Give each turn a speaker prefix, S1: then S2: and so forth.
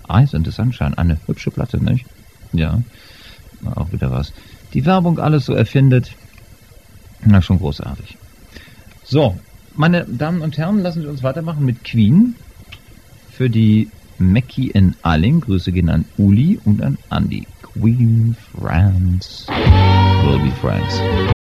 S1: Eyes in the Sunshine, eine hübsche Platte, nicht? Ja, auch wieder was. Die Werbung alles so erfindet. Na, schon großartig. So, meine Damen und Herren, lassen Sie uns weitermachen mit Queen. Für die Mackie in Alling. Grüße gehen an Uli und an Andy. Queen France. Will be friends.